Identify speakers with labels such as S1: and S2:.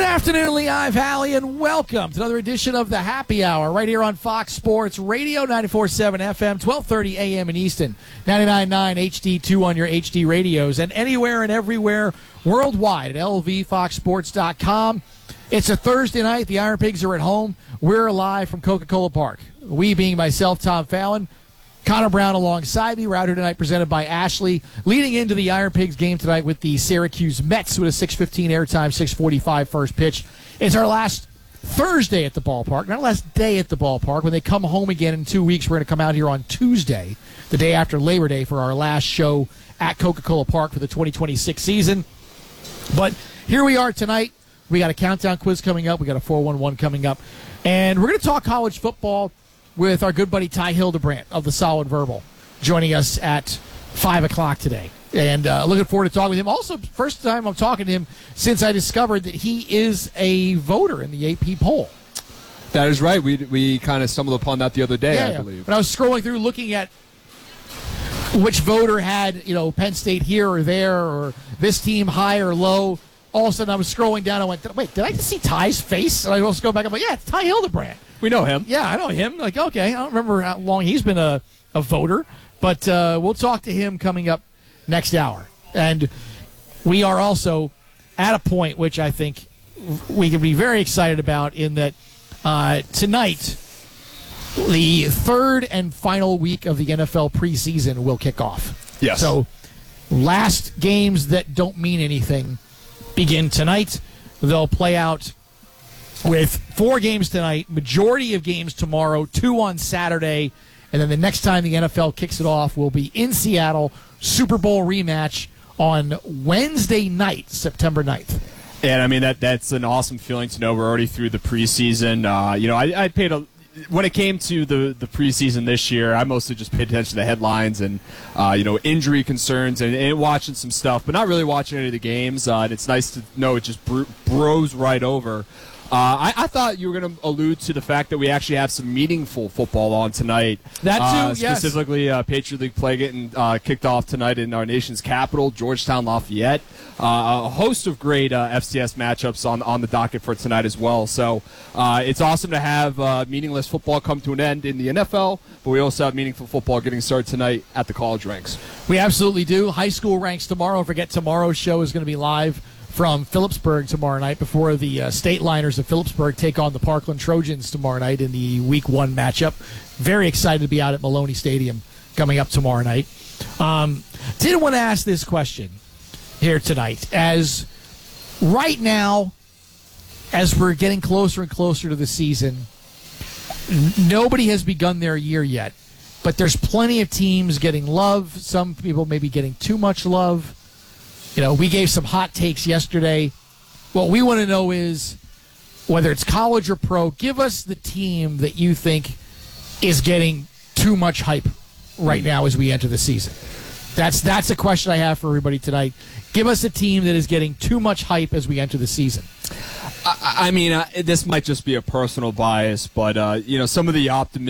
S1: afternoon, Lehigh Valley, and welcome to another edition of the Happy Hour right here on Fox Sports Radio, 94.7 FM, 12:30 a.m. in Easton, 99.9 HD2 on your HD radios, and anywhere and everywhere worldwide at lvfoxsports.com. It's a Thursday night. The Iron Pigs are at home. We're live from Coca-Cola Park. We being myself, Tom Fallon, Connor Brown alongside me. We're out here tonight presented by Ashley. Leading into the Iron Pigs game tonight with the Syracuse Mets with a 6:15 airtime, 6:45 first pitch. It's our last Thursday at the ballpark, not last day at the ballpark. When they come home again in 2 weeks, we're going to come out here on Tuesday, the day after Labor Day, for our last show at Coca-Cola Park for the 2026 season. But here we are tonight. We got a countdown quiz coming up. We got a 411 coming up. And we're going to talk college football with our good buddy Ty Hildebrandt of the Solid Verbal, joining us at 5 o'clock today. And looking forward to talking with him. Also, first time I'm talking to him since I discovered that he is a voter in the AP poll.
S2: That is right. We kind of stumbled upon that the other day, I believe.
S1: When I was scrolling through looking at which voter had, Penn State here or there, or this team high or low, all of a sudden I was scrolling down and I went, wait, did I just see Ty's face? And I also go back, I'm like, yeah, it's Ty Hildebrandt.
S2: We know him.
S1: Yeah, I know him. Like, okay, I don't remember how long he's been a voter, but we'll talk to him coming up next hour. And we are also at a point which I think we can be very excited about, in that tonight, the third and final week of the NFL preseason will kick off.
S2: Yes.
S1: So last games that don't mean anything begin tonight. They'll play out with 4 games tonight, majority of games tomorrow, 2 on Saturday, and then the next time the NFL kicks it off will be in Seattle, Super Bowl rematch on Wednesday night, September 9th.
S3: And, I mean, that's an awesome feeling to know we're already through the preseason. I paid when it came to the preseason this year, I mostly just paid attention to the headlines and, injury concerns and watching some stuff, but not really watching any of the games. And it's nice to know it just bros right over. I thought you were going to allude to the fact that we actually have some meaningful football on tonight.
S1: That too, yes.
S3: Specifically, Patriot League play getting kicked off tonight in our nation's capital, Georgetown Lafayette. A host of great FCS matchups on the docket for tonight as well. So it's awesome to have meaningless football come to an end in the NFL, but we also have meaningful football getting started tonight at the college ranks.
S1: We absolutely do. High school ranks tomorrow. Don't forget, tomorrow's show is going to be live from Phillipsburg tomorrow night before the State Liners of Phillipsburg take on the Parkland Trojans tomorrow night in the Week 1 matchup. Very excited to be out at Maloney Stadium coming up tomorrow night. Did want to ask this question here tonight. As right now, as we're getting closer and closer to the season, nobody has begun their year yet, but there's plenty of teams getting love. Some people maybe getting too much love. We gave some hot takes yesterday. What we want to know is, whether it's college or pro, give us the team that you think is getting too much hype right now as we enter the season. That's a question I have for everybody tonight. Give us a team that is getting too much hype as we enter the season.
S3: I mean, this might just be a personal bias, but, some of the optimism